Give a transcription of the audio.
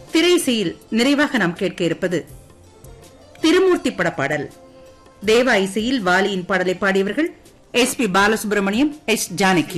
திரைசையில் நிறைவாக நாம் கேட்க இருப்பது திருமூர்த்தி பட பாடல். தேவா இசையில் வாலியின் பாடலை பாடியவர்கள் எஸ்.பி. பாலசுப்ரமணியம், எஸ். ஜானகி.